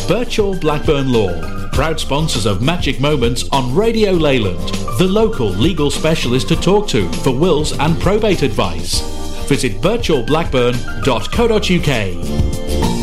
Birchall Blackburn Law, proud sponsors of Magic Moments on Radio Leyland, the local legal specialist to talk to for wills and probate advice. Visit birchallblackburn.co.uk.